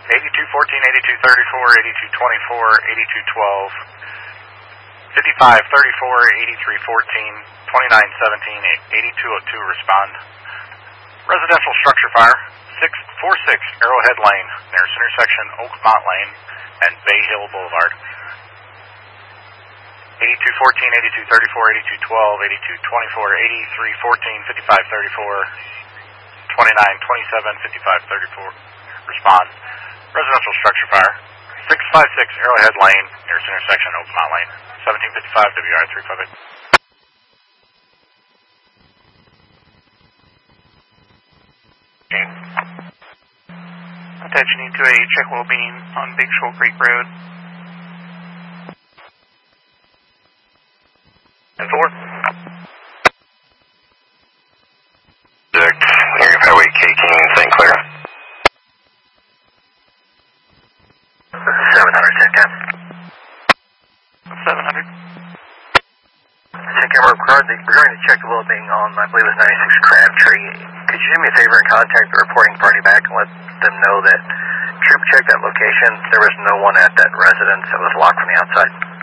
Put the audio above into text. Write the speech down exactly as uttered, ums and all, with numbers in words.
eighty-two fourteen, eighty-two thirty-four, eighty-two twenty-four, eighty-two twelve, fifty-five thirty-four, eighty-three fourteen, twenty-nine seventeen, eighty-two oh two respond. Residential structure fire, six forty-six Arrowhead Lane, near its intersection Oakmont Lane and Bay Hill Boulevard. eighty-two fourteen, eighty-two thirty-four, eighty-two twelve, eighty-two twenty-four, eighty-three fourteen, fifty-five thirty-four, twenty-nine twenty-seven, fifty-five thirty-four respond. Residential structure fire, six fifty-six Arrowhead Lane, near its intersection Oakmont Lane, seventeen fifty-five W R three five eight. Attention E two A, check well-being on Big Shoal Creek Road. And four. Direct, near Highway K King, Saint Clair. seven hundred, check in. seven hundred. Check in, regarding to check the well-being on, I believe it was ninety-six Crabtree. Could you do me a favor and contact the reporting party back and let them know that troop checked that location? There was no one at that residence that was locked from the outside.